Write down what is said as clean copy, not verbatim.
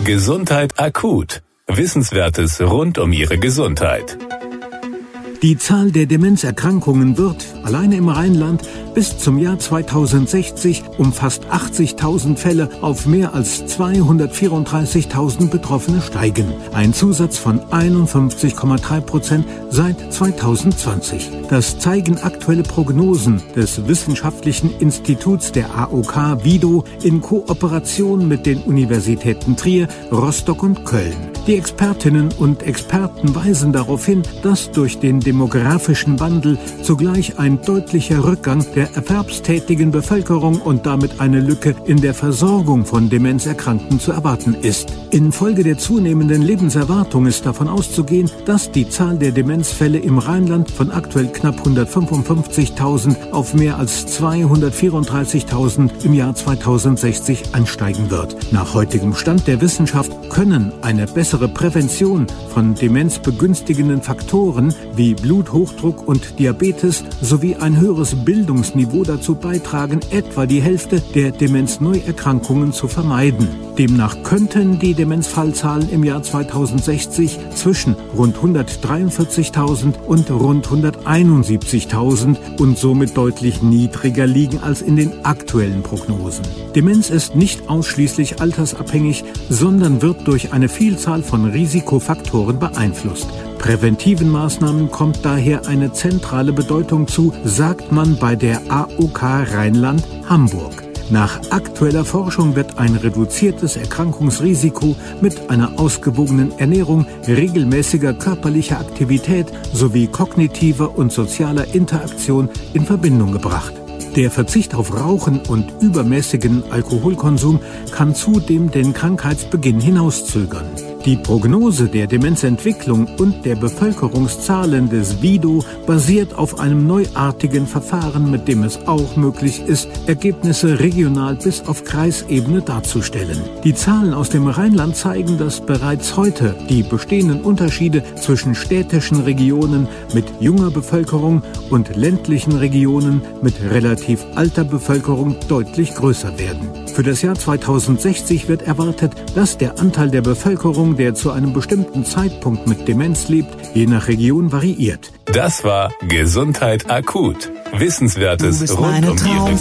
Gesundheit akut. Wissenswertes rund um Ihre Gesundheit. Die Zahl der Demenzerkrankungen wird, alleine im Rheinland, bis zum Jahr 2060 um fast 80.000 Fälle auf mehr als 234.000 Betroffene steigen. Ein Zusatz von 51,3% seit 2020. Das zeigen aktuelle Prognosen des Wissenschaftlichen Instituts der AOK WIDO in Kooperation mit den Universitäten Trier, Rostock und Köln. Die Expertinnen und Experten weisen darauf hin, dass durch den demografischen Wandel zugleich ein deutlicher Rückgang der erwerbstätigen Bevölkerung und damit eine Lücke in der Versorgung von Demenzerkrankten zu erwarten ist. Infolge der zunehmenden Lebenserwartung ist davon auszugehen, dass die Zahl der Demenzfälle im Rheinland von aktuell knapp 155.000 auf mehr als 234.000 im Jahr 2060 ansteigen wird. Nach heutigem Stand der Wissenschaft können eine bessere Prävention von demenzbegünstigenden Faktoren wie Bluthochdruck und Diabetes sowie ein höheres Bildungsniveau dazu beitragen, etwa die Hälfte der Demenzneuerkrankungen zu vermeiden. Demnach könnten die Demenzfallzahlen im Jahr 2060 zwischen rund 143.000 und rund 171.000 und somit deutlich niedriger liegen als in den aktuellen Prognosen. Demenz ist nicht ausschließlich altersabhängig, sondern wird durch eine Vielzahl von Risikofaktoren beeinflusst. Präventiven Maßnahmen kommt daher eine zentrale Bedeutung zu, sagt man bei der AOK Rheinland-Hamburg. Nach aktueller Forschung wird ein reduziertes Erkrankungsrisiko mit einer ausgewogenen Ernährung, regelmäßiger körperlicher Aktivität sowie kognitiver und sozialer Interaktion in Verbindung gebracht. Der Verzicht auf Rauchen und übermäßigen Alkoholkonsum kann zudem den Krankheitsbeginn hinauszögern. Die Prognose der Demenzentwicklung und der Bevölkerungszahlen des WIDO basiert auf einem neuartigen Verfahren, mit dem es auch möglich ist, Ergebnisse regional bis auf Kreisebene darzustellen. Die Zahlen aus dem Rheinland zeigen, dass bereits heute die bestehenden Unterschiede zwischen städtischen Regionen mit junger Bevölkerung und ländlichen Regionen mit relativ alter Bevölkerung deutlich größer werden. Für das Jahr 2060 wird erwartet, dass der Anteil der Bevölkerung, der zu einem bestimmten Zeitpunkt mit Demenz lebt, je nach Region variiert. Das war Gesundheit akut. Wissenswertes rund um Ihre